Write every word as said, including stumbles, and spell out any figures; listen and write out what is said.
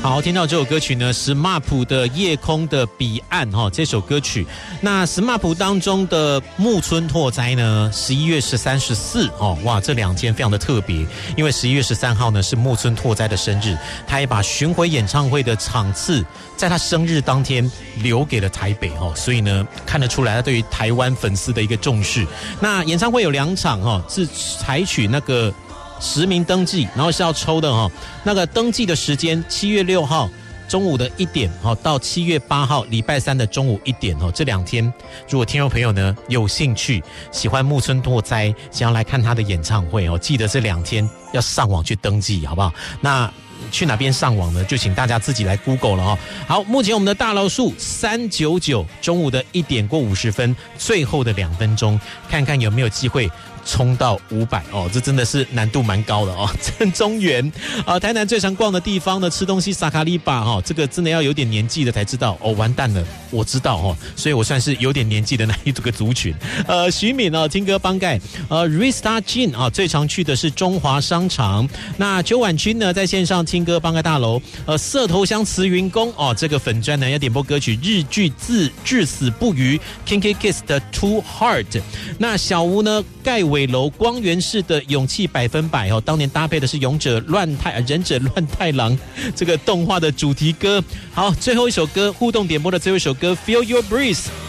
好，听到这首歌曲呢 ，S M A P 的《夜空的彼岸》哈，这首歌曲。那 S M A P 当中的木村拓哉呢，十一月十三、十四哦，哇，这两天非常的特别，因为十一月十三号呢是木村拓哉的生日，他也把巡回演唱会的场次在他生日当天留给了台北哦，所以呢看得出来他对于台湾粉丝的一个重视。那演唱会有两场哈，是采取那个实名登记，然后是要抽的哈。那个登记的时间，七月六号中午的一点到七月八号礼拜三的中午一点，这两天，如果听众朋友呢有兴趣，喜欢木村拓哉，想要来看他的演唱会，记得这两天要上网去登记，好不好？那去哪边上网呢？就请大家自己来 Google 了哦。好，目前我们的大老数三九九，中午的一点过五十分，最后的两分钟，看看有没有机会冲到五百哦，这真的是难度蛮高的哦。正中原啊，台南最常逛的地方呢，吃东西萨卡利巴哈，这个真的要有点年纪的才知道哦。完蛋了，我知道哦，所以我算是有点年纪的那一个族群。呃，徐敏啊，听歌帮盖，呃 ，Rista Gin 啊，最常去的是中华商场。那九晚君呢，在线上听歌帮盖大楼，呃，色头乡慈云宫哦，这个粉专呢要点播歌曲日剧自至死不渝 ，Kinky Kiss 的 Too Hard。那小吴呢，盖尾楼光源氏的勇气百分百哦，当年搭配的是勇者乱太忍者乱太郎这个动画的主题歌。好，最后一首歌互动点播的最后一首歌 Feel Your Breeze